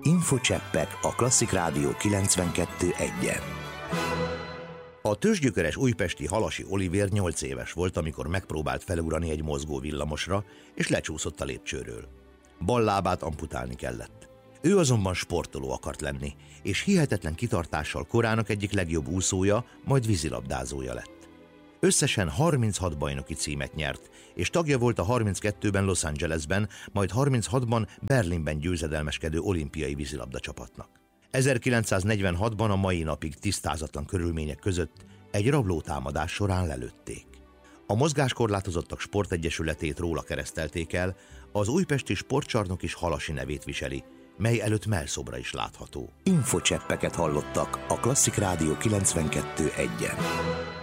Infocseppek a Klasszik Rádió 92.1-en. A tőzsgyökeres újpesti Halasi Olivér 8 éves volt, amikor megpróbált felugrani egy mozgó villamosra, és lecsúszott a lépcsőről. Bal lábát amputálni kellett. Ő azonban sportoló akart lenni, és hihetetlen kitartással korának egyik legjobb úszója, majd vízilabdázója lett. Összesen 36 bajnoki címet nyert, és tagja volt a 32-ben Los Angelesben, majd 36-ban Berlinben győzedelmeskedő olimpiai vízilabda csapatnak. 1946-ban a mai napig tisztázatlan körülmények között egy rablótámadás során lelőtték. A Mozgáskorlátozottak Sportegyesületét róla keresztelték el, az újpesti sportcsarnok is Halasi nevét viseli, mely előtt mellszobra is látható. Infocseppeket hallottak a Klasszik Rádió 92.1-en.